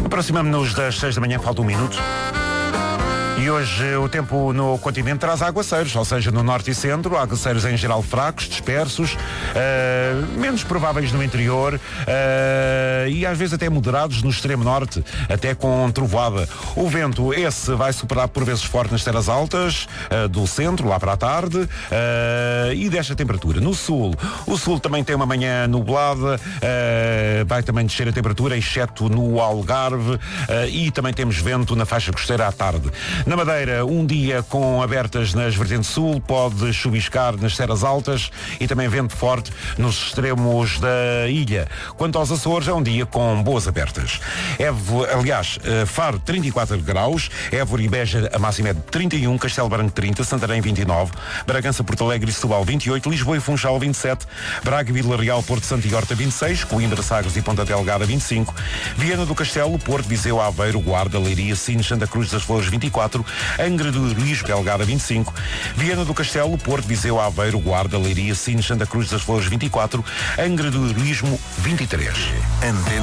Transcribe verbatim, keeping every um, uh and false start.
Aproximamos-nos das seis da manhã, falta um minuto. E hoje o tempo no continente traz aguaceiros, ou seja, no norte e centro, aguaceiros em geral fracos, dispersos, uh, menos prováveis no interior uh, e às vezes até moderados no extremo norte, até com trovoada. O vento, esse, vai superar por vezes forte nas terras altas, uh, do centro, lá para a tarde, uh, e desta temperatura. No sul, o sul também tem uma manhã nublada, uh, vai também descer a temperatura, exceto no Algarve, uh, e também temos vento na faixa costeira à tarde. Na Madeira, um dia com abertas nas vertentes sul, pode chuviscar nas serras altas e também vento forte nos extremos da ilha. Quanto aos Açores, é um dia com boas abertas. Évora, aliás, Faro trinta e quatro graus, Évora e Beja a máxima é de trinta e um, Castelo Branco trinta, Santarém vinte e nove, Bragança, Porto Alegre e Setúbal vinte e oito, Lisboa e Funchal vinte e sete, Braga, Vila Real, Porto Santo e Horta vinte e seis, Coimbra, Sagres e Ponta Delgada vinte e cinco, Viana do Castelo, Porto, Viseu, Aveiro, Guarda, Leiria, Sines, Santa Cruz das Flores vinte e quatro, Angra do Heroísmo, Belgada vinte e cinco, Viana do Castelo, Porto, Viseu, Aveiro, Guarda, Leiria, Sines, Santa Cruz das Flores vinte e quatro, Angra do Heroísmo vinte e três.